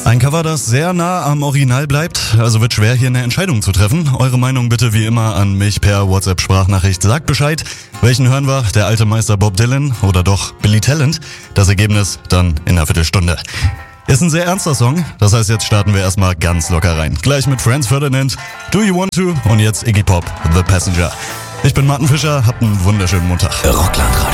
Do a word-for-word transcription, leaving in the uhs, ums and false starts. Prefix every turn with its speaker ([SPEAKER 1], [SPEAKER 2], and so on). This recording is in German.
[SPEAKER 1] Ein Cover, das sehr nah am Original bleibt, also wird schwer, hier eine Entscheidung zu treffen. Eure Meinung bitte wie immer an mich per WhatsApp-Sprachnachricht. Sagt Bescheid, welchen hören wir, der alte Meister Bob Dylan oder doch Billy Talent? Das Ergebnis dann in einer Viertelstunde. Ist ein sehr ernster Song, das heißt, jetzt starten wir erstmal ganz locker rein. Gleich mit Franz Ferdinand, Do You Want To und jetzt Iggy Pop, The Passenger. Ich bin Martin Fischer, habt einen wunderschönen Montag.
[SPEAKER 2] Rockland Radio.